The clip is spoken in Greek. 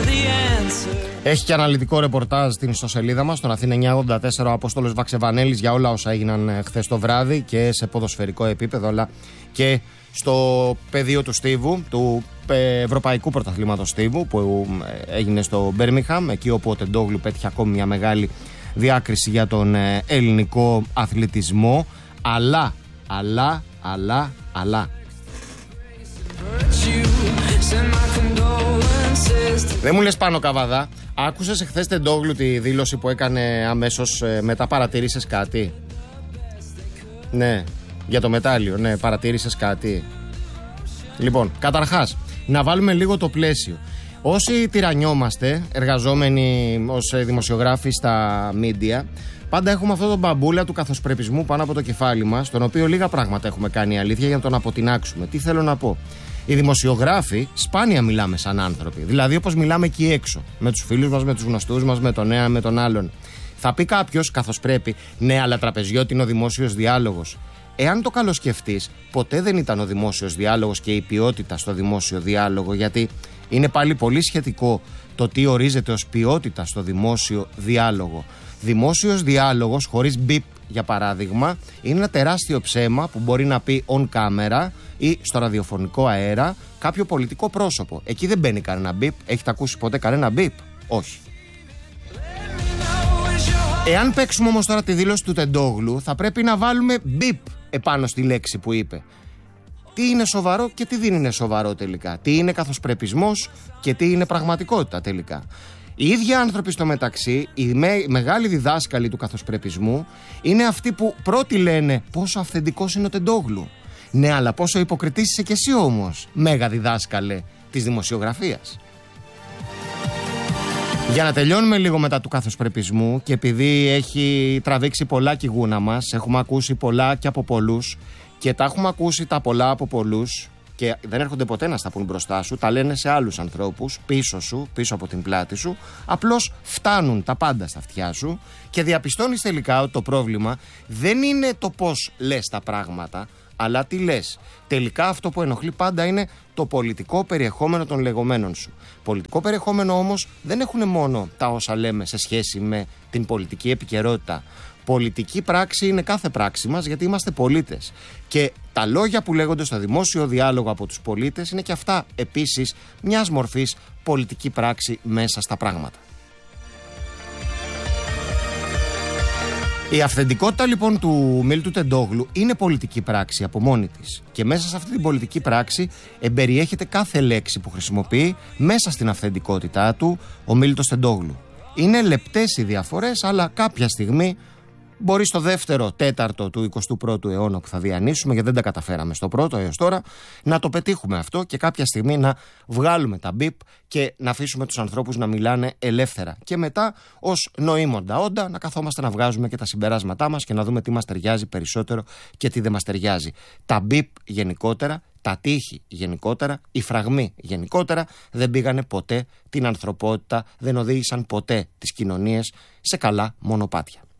Έχει και αναλυτικό ρεπορτάζ στην ιστοσελίδα μας, στον Αθήνα 984, ο Απόστολος Βαξεβανέλης, για όλα όσα έγιναν χθες το βράδυ και σε ποδοσφαιρικό επίπεδο, αλλά και στο πεδίο του Στίβου, του Ευρωπαϊκού Πρωταθλήματος Στίβου, που έγινε στο Μπέρμιχαμ, εκεί όπου ο Τεντόγλου πέτυχε ακόμη μια μεγάλη διάκριση για τον ελληνικό αθλητισμό. Αλλά δεν μου λες, Πάνο Καβαδά, άκουσες εχθές Τεντόγλου τη δήλωση που έκανε αμέσως μετά? Παρατήρησες κάτι? Ναι, για το μετάλλιο, ναι, παρατήρησες κάτι? Λοιπόν, καταρχάς, να βάλουμε λίγο το πλαίσιο. Όσοι τυραννιόμαστε, εργαζόμενοι ως δημοσιογράφοι στα media, πάντα έχουμε αυτό τον μπαμπούλα του καθοσπρεπισμού πάνω από το κεφάλι μας, τον οποίο λίγα πράγματα έχουμε κάνει, αλήθεια, για να τον αποτινάξουμε. Τι θέλω να πω? Οι δημοσιογράφοι σπάνια μιλάμε σαν άνθρωποι. Δηλαδή, όπως μιλάμε εκεί έξω, με τους φίλους μας, με τους γνωστούς μας, με τον ένα, με τον άλλον. Θα πει κάποιος, καθώς πρέπει, ναι, αλλά τραπεζιώτη είναι ο δημόσιος διάλογος. Εάν το καλοσκεφτείς, ποτέ δεν ήταν ο δημόσιος διάλογος και η ποιότητα στο δημόσιο διάλογο, γιατί είναι πάλι πολύ σχετικό το τι ορίζεται ως ποιότητα στο δημόσιο διάλογο. Δημόσιος διάλογος χωρίς μπιπ, για παράδειγμα, είναι ένα τεράστιο ψέμα που μπορεί να πει on camera ή στο ραδιοφωνικό αέρα κάποιο πολιτικό πρόσωπο. Εκεί δεν μπαίνει κανένα μπιπ. Έχετε ακούσει ποτέ κανένα μπιπ? Όχι. Εάν παίξουμε όμως τώρα τη δήλωση του Τεντόγλου, θα πρέπει να βάλουμε μπιπ επάνω στη λέξη που είπε. Τι είναι σοβαρό και τι δεν είναι σοβαρό τελικά. Τι είναι καθοσπρεπισμός και τι είναι πραγματικότητα τελικά. Οι ίδιοι άνθρωποι στο μεταξύ, οι μεγάλοι διδάσκαλοι του καθοσπρεπισμού, είναι αυτοί που πρώτοι λένε πόσο αυθεντικός είναι ο Τεντόγλου. Ναι, αλλά πόσο υποκριτής είσαι κι εσύ όμως, μέγα διδάσκαλε της δημοσιογραφίας. Για να τελειώνουμε λίγο μετά του καθοσπρεπισμού, και επειδή έχει τραβήξει πολλά κι η γούνα μας, έχουμε ακούσει πολλά και από πολλούς, και τα έχουμε ακούσει τα πολλά από πολλούς και δεν έρχονται ποτέ να στα πούν μπροστά σου, τα λένε σε άλλους ανθρώπους, πίσω σου, πίσω από την πλάτη σου, απλώς φτάνουν τα πάντα στα αυτιά σου και διαπιστώνεις τελικά ότι το πρόβλημα δεν είναι το πώς λες τα πράγματα, αλλά τι λες. Τελικά αυτό που ενοχλεί πάντα είναι το πολιτικό περιεχόμενο των λεγόμενων σου. Πολιτικό περιεχόμενο όμως δεν έχουν μόνο τα όσα λέμε σε σχέση με την πολιτική επικαιρότητα. Πολιτική πράξη είναι κάθε πράξη μας, γιατί είμαστε πολίτες. Και τα λόγια που λέγονται στο δημόσιο διάλογο από τους πολίτες είναι και αυτά επίσης μιας μορφής πολιτική πράξη μέσα στα πράγματα. Η αυθεντικότητα λοιπόν του Μίλτου Τεντόγλου είναι πολιτική πράξη από μόνη της. Και μέσα σε αυτή την πολιτική πράξη εμπεριέχεται κάθε λέξη που χρησιμοποιεί μέσα στην αυθεντικότητά του ο Μίλτος Τεντόγλου. Είναι λεπτές οι διαφορές, αλλά κάποια στιγμή μπορεί στο δεύτερο τέταρτο του 21ου αιώνα που θα διανύσουμε, γιατί δεν τα καταφέραμε στο πρώτο έως τώρα, να το πετύχουμε αυτό και κάποια στιγμή να βγάλουμε τα μπιπ και να αφήσουμε τους ανθρώπους να μιλάνε ελεύθερα. Και μετά, ως νοήμοντα όντα, να καθόμαστε να βγάζουμε και τα συμπεράσματά μας και να δούμε τι μας ταιριάζει περισσότερο και τι δεν μας ταιριάζει. Τα μπιπ γενικότερα, τα τείχη γενικότερα, οι φραγμοί γενικότερα δεν πήγανε ποτέ την ανθρωπότητα, δεν οδήγησαν ποτέ τις κοινωνίες σε καλά μονοπάτια.